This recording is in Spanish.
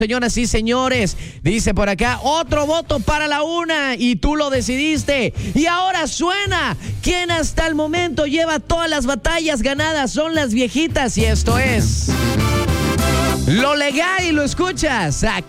Señoras y señores, dice por acá, otro voto para la una y tú lo decidiste. Y ahora suena, quien hasta el momento lleva todas las batallas ganadas son las viejitas y esto es Lo Legal y lo escuchas aquí.